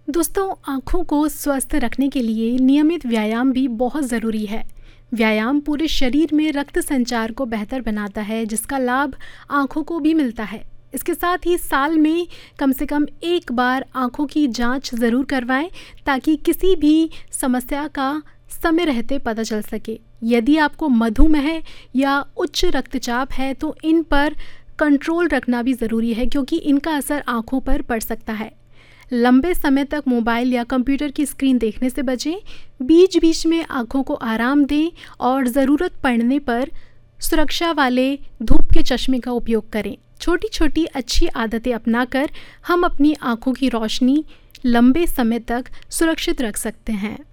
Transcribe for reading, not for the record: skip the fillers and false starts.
दोस्तों, आँखों को स्वस्थ रखने के लिए नियमित व्यायाम भी बहुत ज़रूरी है। व्यायाम पूरे शरीर में रक्त संचार को बेहतर बनाता है, जिसका लाभ आँखों को भी मिलता है। इसके साथ ही साल में कम से कम एक बार आँखों की जांच ज़रूर करवाएं, ताकि किसी भी समस्या का समय रहते पता चल सके। यदि आपको मधुमेह या उच्च रक्तचाप है तो इन पर कंट्रोल रखना भी ज़रूरी है, क्योंकि इनका असर आँखों पर पड़ सकता है। लंबे समय तक मोबाइल या कंप्यूटर की स्क्रीन देखने से बचें। बीच बीच में आँखों को आराम दें और ज़रूरत पड़ने पर सुरक्षा वाले धूप के चश्मे का उपयोग करें। छोटी छोटी अच्छी आदतें अपनाकर हम अपनी आँखों की रोशनी लंबे समय तक सुरक्षित रख सकते हैं।